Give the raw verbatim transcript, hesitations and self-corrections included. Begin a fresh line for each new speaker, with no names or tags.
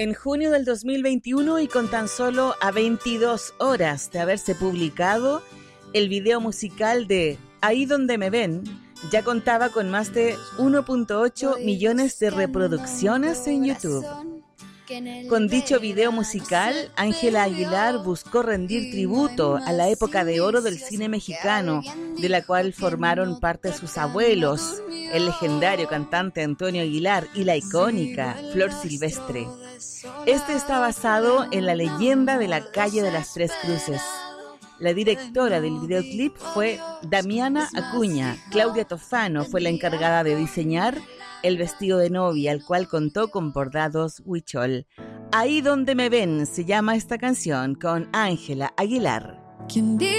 En junio del dos mil veintiuno y con tan solo a veintidós horas de haberse publicado, el video musical de Ahí donde me ven ya contaba con más de uno punto ocho millones de reproducciones en YouTube. Con dicho video musical, Ángela Aguilar buscó rendir tributo a la época de oro del cine mexicano, de la cual formaron parte sus abuelos, el legendario cantante Antonio Aguilar y la icónica Flor Silvestre. Este está basado en la leyenda de la calle de las Tres Cruces. La directora del videoclip fue Damiana Acuña. Claudia Tofano fue la encargada de diseñar el vestido de novia, el cual contó con bordados huichol. Ahí donde me ven se llama esta canción con Ángela Aguilar.